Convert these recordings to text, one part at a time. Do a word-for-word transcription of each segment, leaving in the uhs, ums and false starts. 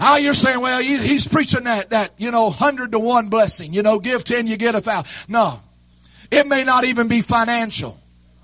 Ah, you're saying, well, he's preaching that, that, you know, hundred to one blessing. You know, give ten, you get a thousand. No. It may not even be financial.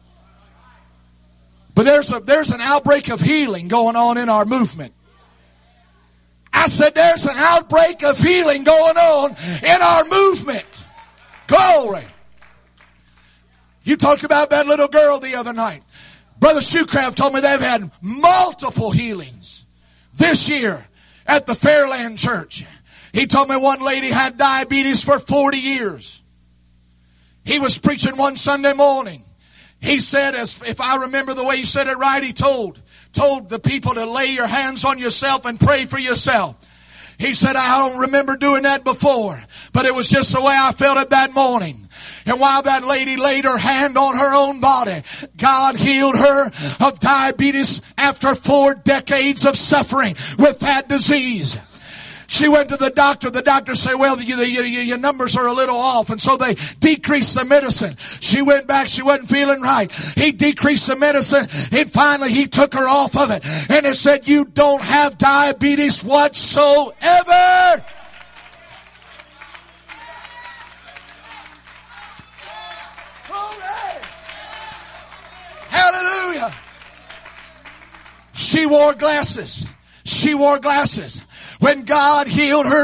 But there's a, there's an outbreak of healing going on in our movement. I said there's an outbreak of healing going on in our movement. Glory. You talked about that little girl the other night. Brother Shoecraft told me they've had multiple healings this year at the Fairland Church. He told me one lady had diabetes for forty years. He was preaching one Sunday morning. He said, as if I remember the way he said it right, he told, told the people to lay your hands on yourself and pray for yourself. He said, I don't remember doing that before, but it was just the way I felt it that morning. And while that lady laid her hand on her own body, God healed her of diabetes after four decades of suffering with that disease. She went to the doctor. The doctor said, well, you, you, you, your numbers are a little off. And so they decreased the medicine. She went back. She wasn't feeling right. He decreased the medicine. And finally he took her off of it. And it said, you don't have diabetes whatsoever. Glory. Hallelujah. She wore glasses. She wore glasses. When God healed her